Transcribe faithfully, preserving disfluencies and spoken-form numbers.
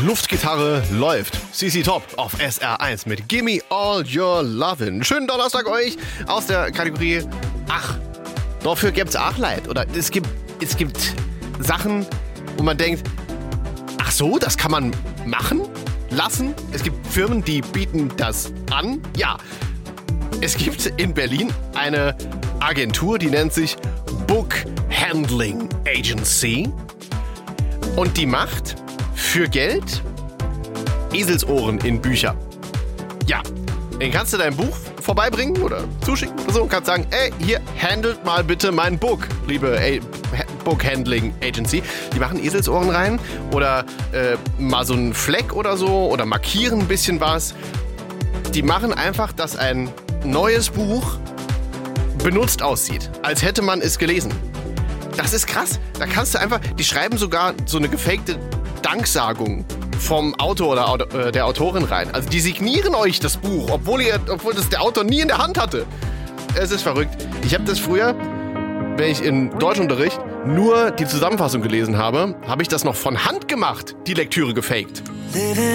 Luftgitarre läuft. C C Top auf S R eins mit Gimme All Your Lovin'. Schönen Donnerstag euch aus der Kategorie Ach, dafür gibt's auch Leid. Oder es gibt, es gibt Sachen, wo man denkt, ach so, das kann man machen lassen. Es gibt Firmen, die bieten das an. Ja, es gibt in Berlin eine Agentur, die nennt sich Book Handling Agency. Und die macht für Geld Eselsohren in Bücher. Ja, den kannst du dein Buch vorbeibringen oder zuschicken oder so und kannst sagen, ey, hier, handelt mal bitte mein Book, liebe ey, Book Handling Agency. Die machen Eselsohren rein oder äh, mal so einen Fleck oder so oder markieren ein bisschen was. Die machen einfach, dass ein neues Buch benutzt aussieht, als hätte man es gelesen. Das ist krass. Da kannst du einfach, die schreiben sogar so eine gefakte Danksagung vom Autor oder äh, der Autorin rein. Also die signieren euch das Buch, obwohl, ihr, obwohl das der Autor nie in der Hand hatte. Es ist verrückt. Ich habe das früher, wenn ich in Deutschunterricht nur die Zusammenfassung gelesen habe, habe ich das noch von Hand gemacht, die Lektüre gefaked.